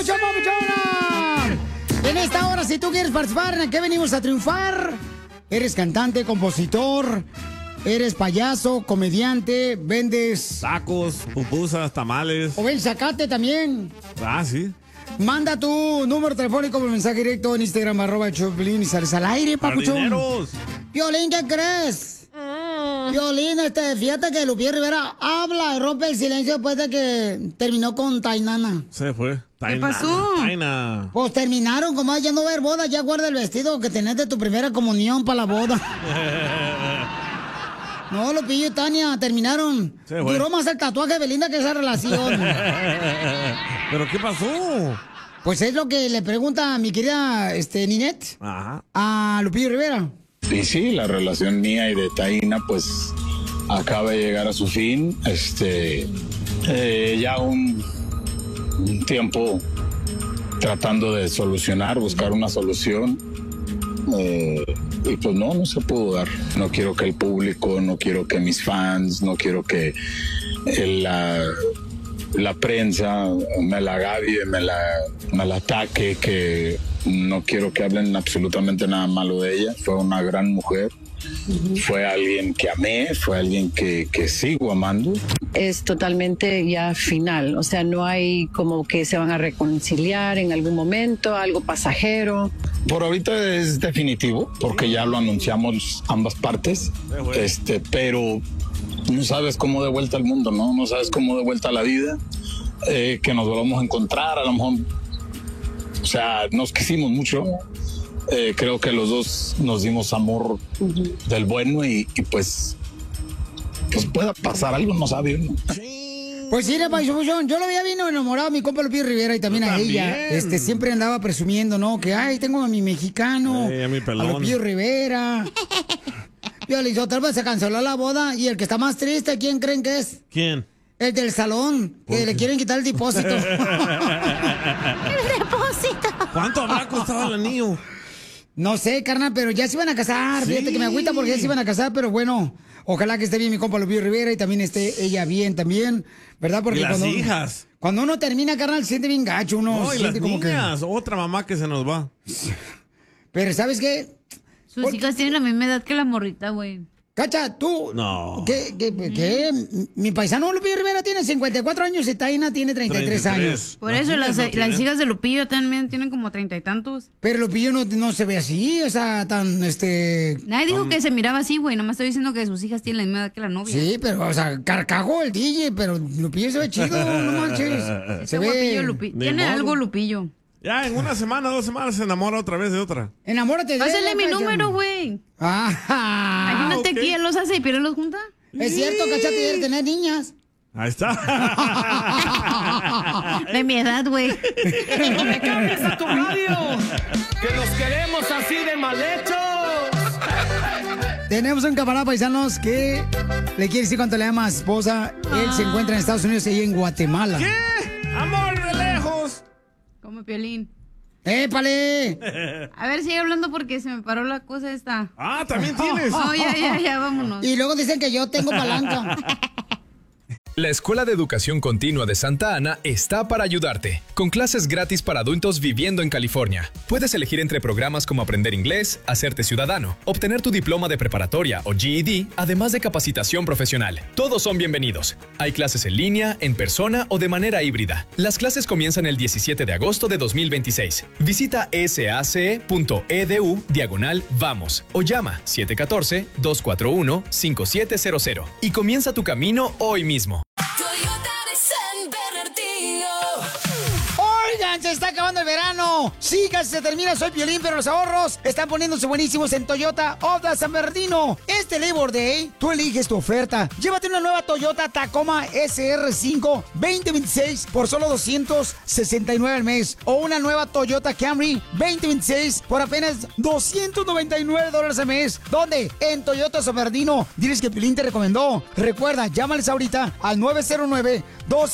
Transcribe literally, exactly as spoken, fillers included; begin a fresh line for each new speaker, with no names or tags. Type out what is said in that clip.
papuchona! En esta hora, si tú quieres participar, ¿en qué venimos a triunfar? Eres cantante, compositor, eres payaso, comediante, vendes...
Tacos, pupusas, tamales.
O vendes zacate también.
Ah, sí.
Manda tu número telefónico por mensaje directo en Instagram, arroba el Choplin, y sales al aire, papuchón.
¡Jardineros!
Piolín, ¿qué crees? Mm. Piolín, este, fíjate que Lupillo Rivera habla y rompe el silencio después de que terminó con Tainana.
Se fue.
¿Qué pasó?
Taina.
Pues terminaron, como ya no va a haber boda, ya guarda el vestido que tenés de tu primera comunión para la boda. No, Lupillo y Tania terminaron. Duró más el tatuaje de Belinda que esa relación.
¿Pero qué pasó?
Pues es lo que le pregunta a mi querida este, Ninette
Ajá.
a Lupillo Rivera.
Y sí, la relación mía y de Taina pues acaba de llegar a su fin. Este, eh, ya un, un tiempo tratando de solucionar, buscar una solución. Eh, y pues no, no se pudo dar. No quiero que el público, no quiero que mis fans, no quiero que el, la, la prensa me la agavie, me la, me la ataque, que no quiero que hablen absolutamente nada malo de ella. Fue una gran mujer. Fue alguien que amé, fue alguien que, que sigo amando.
Es totalmente ya final, o sea, no hay como que se van a reconciliar en algún momento, algo pasajero.
Por ahorita es definitivo, porque ya lo anunciamos ambas partes, este, pero no sabes cómo de vuelta al mundo, ¿no? No sabes cómo de vuelta a la vida, eh, que nos volvamos a encontrar, a lo mejor, o sea, nos quisimos mucho. Eh, creo que los dos nos dimos amor uh-huh. del bueno y, y pues, pues pueda pasar algo, no sabe uno.
Pues sí, yo, yo lo había vino enamorado a mi compa Lupillo Rivera y también, también a ella. Este, siempre andaba presumiendo, ¿no? Que, ay, tengo a mi mexicano,
ay, a mi pelón.
A Lupillo Rivera. Yo le dije, otra vez se canceló la boda y el que está más triste, ¿quién creen que es?
¿Quién?
El del salón, que le quieren quitar el depósito.
El depósito.
¿Cuánto habrá costado el anillo?
No sé, carnal, pero ya se iban a casar. Sí. Fíjate que me agüita porque ya se iban a casar, pero bueno, ojalá que esté bien mi compa Lupillo Rivera y también esté ella bien también, ¿verdad? Porque
y las
cuando,
hijas.
Cuando uno termina, carnal, se siente bien gacho, uno
no,
se
y
siente
las
como
niñas,
que...
otra mamá que se nos va.
Pero ¿sabes qué?
Sus Porque... hijas tienen la misma edad que la morrita, güey.
Cacha, tú.
No.
¿Qué? ¿Qué? ¿Qué? Mi paisano Lupillo Rivera tiene cincuenta y cuatro años y Taina tiene treinta y tres años.
Por eso las, las hijas de Lupillo también tienen como treinta y tantos.
Pero Lupillo no, no se ve así, o sea, tan, este...
Nadie dijo um... que se miraba así, güey. Nomás estoy diciendo que sus hijas tienen la misma edad que la novia.
Sí, pero, o sea, carcajo el D J, pero Lupillo se ve chido, no manches. Se
ve...
Guapillo,
Lupi... Tiene modo. Algo Lupillo.
Ya, en una semana, dos semanas se enamora otra vez de otra.
Enamórate de
Pásale mi número, güey.
Ah,
imagínate okay. que él los hace y Piero los junta.
Es cierto, cachate, debe tener niñas.
Ahí está.
De mi edad, güey.
¡No me cambies a tu radio! ¡Que nos queremos así de mal hechos!
Tenemos un camarada paisanos que le quiere decir cuánto le ama a su esposa. Ah. Él se encuentra en Estados Unidos y ella en Guatemala.
¿Qué? Amor de lejos.
Como Piolín.
¡Épale!
A ver, sigue hablando porque se me paró la cosa esta.
Ah, también tienes.
Oh, ya, ya, ya, vámonos.
Y luego dicen que yo tengo palanca.
La Escuela de Educación Continua de Santa Ana está para ayudarte, con clases gratis para adultos viviendo en California. Puedes elegir entre programas como aprender inglés, hacerte ciudadano, obtener tu diploma de preparatoria o G E D, además de capacitación profesional. Todos son bienvenidos. Hay clases en línea, en persona o de manera híbrida. Las clases comienzan el diecisiete de agosto de dos mil veintiséis. Visita sace.edu diagonal vamos o llama siete uno cuatro, dos cuatro uno, cinco siete cero cero y comienza tu camino hoy mismo.
Oigan, se está acabando el verano. Sí, casi se termina. Soy Piolín, pero los ahorros están poniéndose buenísimos en Toyota of the San Bernardino. Este Labor Day, tú eliges tu oferta. Llévate una nueva Toyota Tacoma S R cinco veinte veintiséis por solo doscientos sesenta y nueve al mes. O una nueva Toyota Camry veinte veintiséis por apenas doscientos noventa y nueve dólares al mes. ¿Dónde? En Toyota San Bernardino. Diles que Piolín te recomendó. Recuerda, llámales ahorita al nueve cero nueve, dos